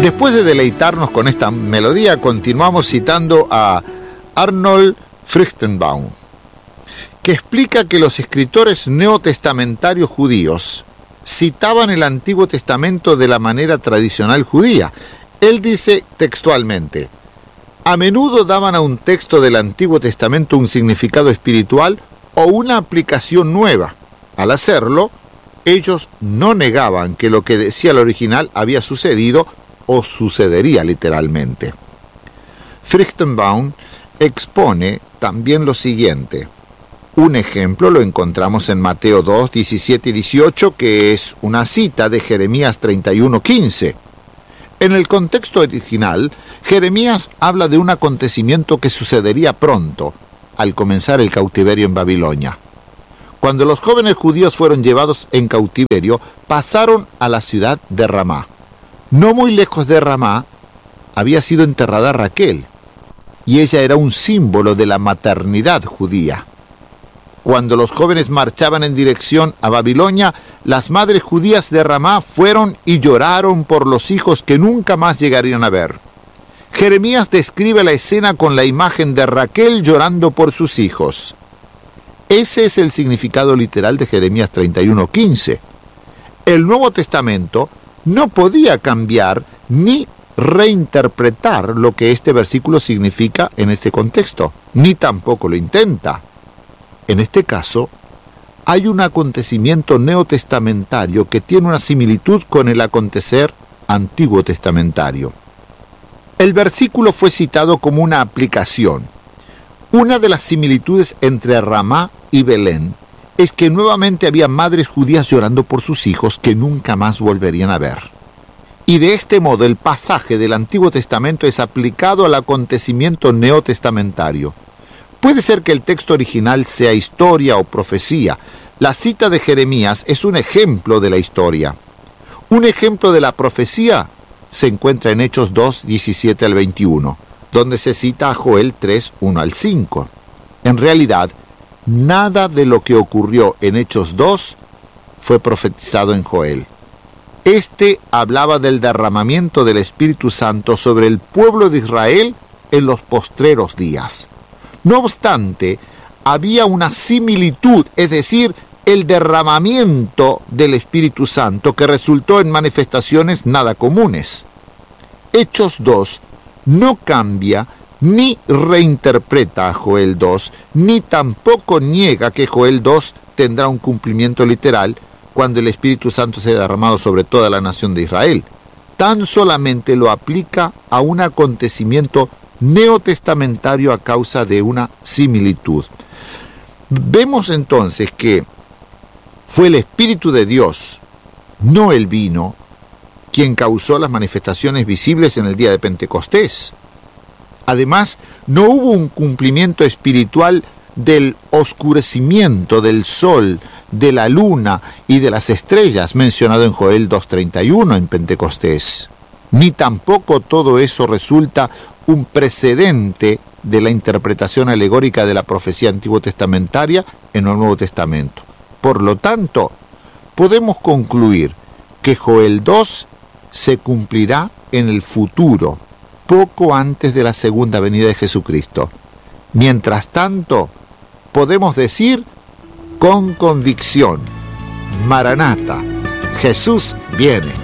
Después de deleitarnos con esta melodía, continuamos citando a Arnold Fruchtenbaum, que explica que los escritores neotestamentarios judíos citaban el Antiguo Testamento de la manera tradicional judía. Él dice textualmente: a menudo daban a un texto del Antiguo Testamento un significado espiritual o una aplicación nueva. Al hacerlo, ellos no negaban que lo que decía el original había sucedido o sucedería literalmente. Fruchtenbaum expone también lo siguiente. Un ejemplo lo encontramos en Mateo 2, 17 y 18, que es una cita de Jeremías 31, 15. En el contexto original, Jeremías habla de un acontecimiento que sucedería pronto, al comenzar el cautiverio en Babilonia. Cuando los jóvenes judíos fueron llevados en cautiverio, pasaron a la ciudad de Ramá. No muy lejos de Ramá había sido enterrada Raquel, y ella era un símbolo de la maternidad judía. Cuando los jóvenes marchaban en dirección a Babilonia, las madres judías de Ramá fueron y lloraron por los hijos que nunca más llegarían a ver. Jeremías describe la escena con la imagen de Raquel llorando por sus hijos. Ese es el significado literal de Jeremías 31:15. El Nuevo Testamento no podía cambiar ni reinterpretar lo que este versículo significa en este contexto, ni tampoco lo intenta. En este caso, hay un acontecimiento neotestamentario que tiene una similitud con el acontecer antiguo testamentario. El versículo fue citado como una aplicación. Una de las similitudes entre Ramá y Belén es que nuevamente había madres judías llorando por sus hijos que nunca más volverían a ver. Y de este modo el pasaje del Antiguo Testamento es aplicado al acontecimiento neotestamentario. Puede ser que el texto original sea historia o profecía. La cita de Jeremías es un ejemplo de la historia. Un ejemplo de la profecía se encuentra en Hechos 2, 17 al 21, donde se cita a Joel 3, 1 al 5. En realidad, nada de lo que ocurrió en Hechos 2 fue profetizado en Joel. Este hablaba del derramamiento del Espíritu Santo sobre el pueblo de Israel en los postreros días. No obstante, había una similitud, es decir, el derramamiento del Espíritu Santo que resultó en manifestaciones nada comunes. Hechos 2 no cambia ni reinterpreta a Joel 2, ni tampoco niega que Joel 2 tendrá un cumplimiento literal cuando el Espíritu Santo sea derramado sobre toda la nación de Israel. Tan solamente lo aplica a un acontecimiento neotestamentario a causa de una similitud. Vemos entonces que fue el Espíritu de Dios, no el vino, quien causó las manifestaciones visibles en el día de Pentecostés. Además, no hubo un cumplimiento espiritual del oscurecimiento del sol, de la luna y de las estrellas mencionado en Joel 2:31 en Pentecostés. Ni tampoco todo eso resulta un precedente de la interpretación alegórica de la profecía antiguo testamentaria en el Nuevo Testamento. Por lo tanto, podemos concluir que Joel 2 se cumplirá en el futuro, poco antes de la segunda venida de Jesucristo. Mientras tanto, podemos decir con convicción: Maranata, Jesús viene.